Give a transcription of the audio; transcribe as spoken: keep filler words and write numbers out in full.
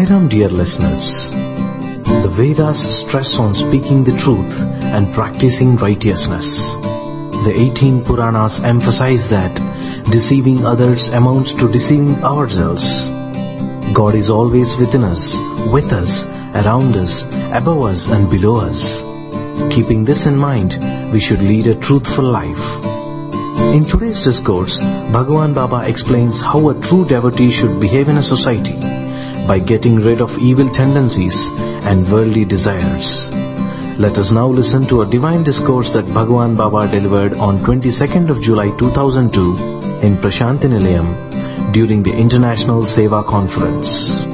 Sai Ram, dear listeners. The Vedas stress on speaking the truth and practicing righteousness. The eighteen Puranas emphasize that deceiving others amounts to deceiving ourselves. God is always within us, with us, around us, above us and below us. Keeping this in mind, we should lead a truthful life. In today's discourse, Bhagavan Baba explains how a true devotee should behave in a society by getting rid of evil tendencies and worldly desires. Let us now listen to a divine discourse that Bhagavan Baba delivered on twenty-second of July two thousand two in Prashanti Nilayam during the International Seva Conference.